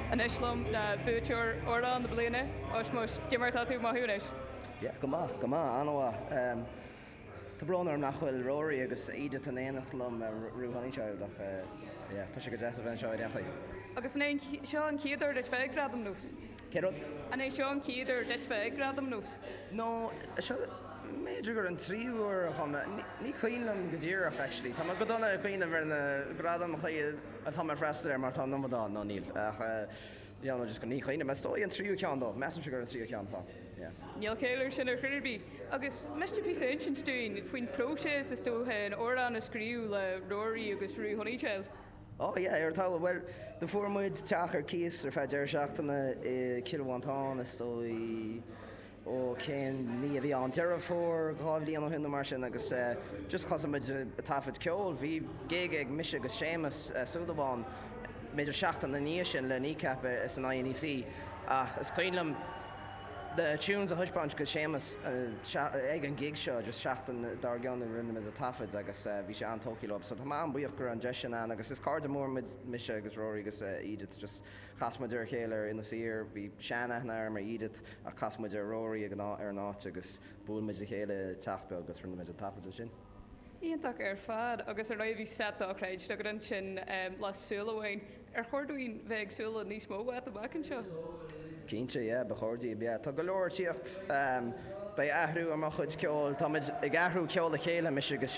an Islam na búteúr orán na bliana os mus dimmartá tú máthúis. Go má anha Tá branar nachfuil Rory agus iad an éanachtlumm ruúhaníseid ach tá sé go deas a bhein seo réachtaí. Agus seo an cíidir deit fé gradam nús. Cérod? An é seo an cíidir deit fé gradam nús. No, méidir gur an tríúr ní chuoinlam go ddíireach actually. Tá go donna chuoine bhar na gradam a tá freistar mar tá nómadá nó níl. No just go ní chuoine, me stoi an tríú cean dó, meam se gur an tríú cean tá. Níl céir sin ar chuirbí. Agus meiste pí ancient dúin faoin próséis is tóthe an órán a scríú le Rory agus Rú Honeychild. Tá well de fuormuid teachar cíos ar féidir seachtainna Kilháintán is stoi ó cén ní a bhí an deire fór gábhlí an hinna mar sin agus just chasamid a tafid ceol, bhí géig ag mis agus sémas súdaháin méidir seachtain na níos sin le nícap is an INEC ach is chuinlam the tunes a hushpunch go sémas ag an gig seo just seachtain dar gan rinne as a tafid agus bhí sé an tócilób, so tá an buíoch gur an deis sin an agus is card mór mid mise agus Rory agus Edith just chasmaidir chéile ina sir bhí seanna nar mar Edith a chasmaidir Rory ag ar náit agus búlmid a chéile teachbeil agus rinne a tafid sin. Íonach ar fad agus ar raibhí setachreid do an sin lasúlahain ar chuirúin bheith súla níos mó a bacin seo. Cínte, be chóirdaí tá go leir tíocht ba ahrú am chud ceol, tá ag ahrú ceol a chéile mis agus